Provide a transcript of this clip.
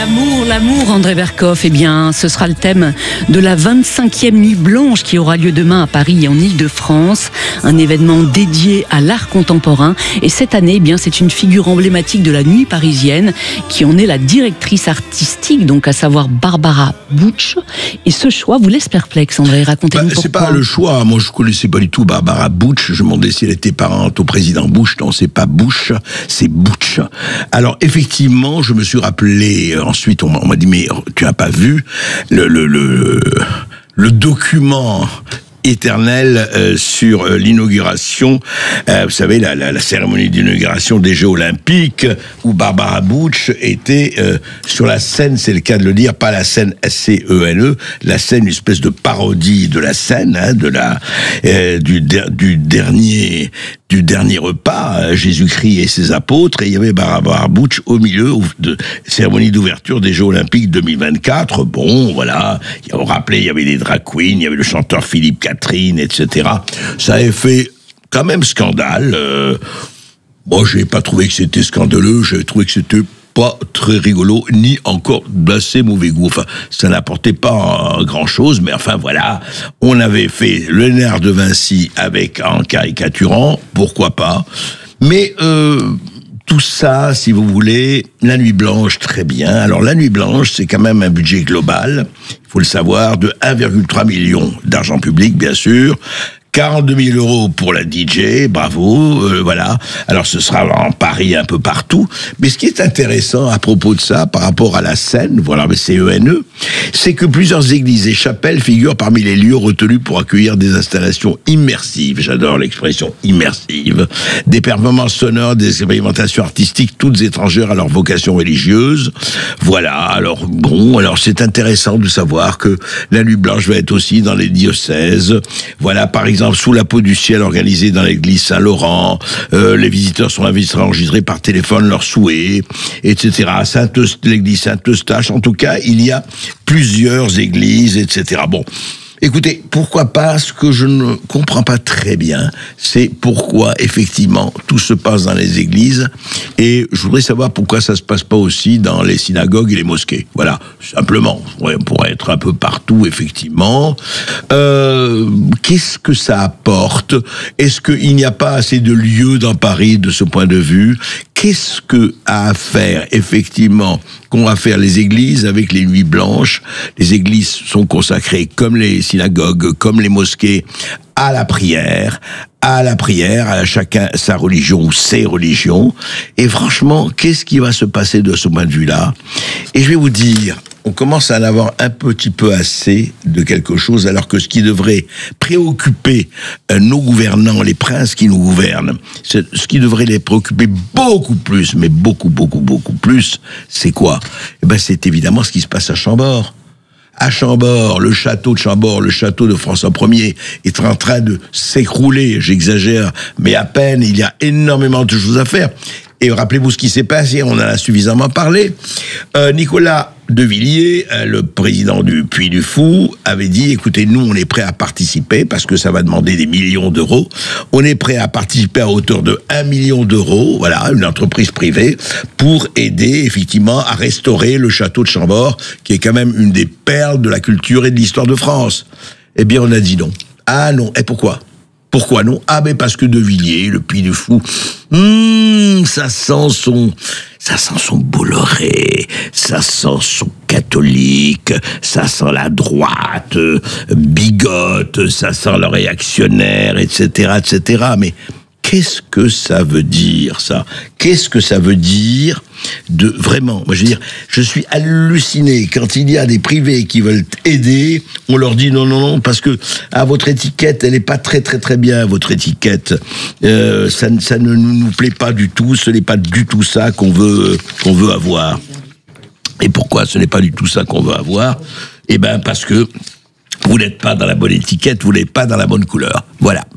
L'amour, André Berkoff, eh bien, ce sera le thème de la 25e Nuit Blanche qui aura lieu demain à Paris et en Ile-de-France. Un événement dédié à l'art contemporain. Et cette année, eh bien, c'est une figure emblématique de la nuit parisienne qui en est la directrice artistique, donc à savoir Barbara Butch. Et ce choix vous laisse perplexe, André, racontez-nous pourquoi. C'est pas le choix, moi je connaissais pas du tout Barbara Butch, je me demandais si elle était parente au président Bush. Non, c'est pas Bush, c'est Butch. Alors effectivement, je me suis rappelé, ensuite on m'a dit, mais tu n'as pas vu le document éternel sur l'inauguration, vous savez, la cérémonie d'inauguration des Jeux Olympiques, où Barbara Butch était sur la scène, c'est le cas de le dire, pas la scène SCENE, la scène, une espèce de parodie de la scène, hein, du dernier repas, Jésus-Christ et ses apôtres, et il y avait Barbara Butch au milieu de cérémonie d'ouverture des Jeux Olympiques 2024. Bon, voilà, on rappelait, il y avait des drag queens, il y avait le chanteur Philippe Catherine, etc. Ça avait fait quand même scandale. Moi, j'ai pas trouvé que c'était scandaleux, j'ai trouvé que c'était pas très rigolo, ni encore d'assez mauvais goût. Enfin, ça n'apportait pas grand-chose, mais enfin, voilà. On avait fait Léonard de Vinci en caricaturant, pourquoi pas. Mais tout ça, si vous voulez, la Nuit Blanche, très bien. Alors, la Nuit Blanche, c'est quand même un budget global, il faut le savoir, de 1,3 million d'argent public, bien sûr, 42 000 euros pour la DJ, bravo, voilà. Alors ce sera en Paris un peu partout. Mais ce qui est intéressant à propos de ça, par rapport à la scène, voilà, le CENE, c'est que plusieurs églises et chapelles figurent parmi les lieux retenus pour accueillir des installations immersives. J'adore l'expression immersive. Des performances sonores, des expérimentations artistiques, toutes étrangères à leur vocation religieuse. Voilà. Alors bon, alors c'est intéressant de savoir que la Nuit Blanche va être aussi dans les diocèses. Voilà, par exemple, Sous la peau du ciel, organisé dans l'église Saint-Laurent. Les visiteurs sont invités à enregistrer par téléphone leurs souhaits, etc. L'église Saint-Eustache. En tout cas, il y a plusieurs églises, etc. Bon. Écoutez, pourquoi pas, ce que je ne comprends pas très bien, c'est pourquoi, effectivement, tout se passe dans les églises, et je voudrais savoir pourquoi ça se passe pas aussi dans les synagogues et les mosquées. Voilà, simplement. On pourrait être un peu partout, effectivement. Qu'est-ce que ça apporte? Est-ce qu'il n'y a pas assez de lieux dans Paris, de ce point de vue? Qu'est-ce que a à faire, effectivement, qu'ont à faire les églises avec les nuits blanches? Les églises sont consacrées, comme les synagogues, comme les mosquées, à la prière, à chacun sa religion ou ses religions. Et franchement, qu'est-ce qui va se passer de ce point de vue-là? Et je vais vous dire, on commence à en avoir un petit peu assez de quelque chose, alors que ce qui devrait préoccuper nos gouvernants, les princes qui nous gouvernent, ce qui devrait les préoccuper beaucoup plus, mais beaucoup plus, c'est quoi? Eh ben, c'est évidemment ce qui se passe à Chambord. À Chambord, le château de Chambord, le château de François Ier est en train de s'écrouler, j'exagère, mais à peine, il y a énormément de choses à faire. Et rappelez-vous ce qui s'est passé, on en a suffisamment parlé. Nicolas de Villiers, le président du Puy du Fou, avait dit, écoutez, nous on est prêts à participer, parce que ça va demander des millions d'euros, on est prêt à participer à hauteur de 1 million d'euros, voilà, une entreprise privée, pour aider effectivement à restaurer le château de Chambord, qui est quand même une des perles de la culture et de l'histoire de France. Eh bien on a dit non. Ah non, et pourquoi ? Pourquoi non? Ah, mais parce que De Villiers, le Puy du Fou, ça sent son Bolloré, ça sent son catholique, ça sent la droite, bigote, ça sent le réactionnaire, etc., etc. Mais qu'est-ce que ça veut dire, ça? Qu'est-ce que ça veut dire de vraiment? Moi, je veux dire, je suis halluciné quand il y a des privés qui veulent aider. On leur dit non, parce que votre étiquette, elle est pas très bien. Votre étiquette, ça ne nous plaît pas du tout. Ce n'est pas du tout ça qu'on veut avoir. Et pourquoi ce n'est pas du tout ça qu'on veut avoir? Eh ben, parce que vous n'êtes pas dans la bonne étiquette, vous n'êtes pas dans la bonne couleur. Voilà.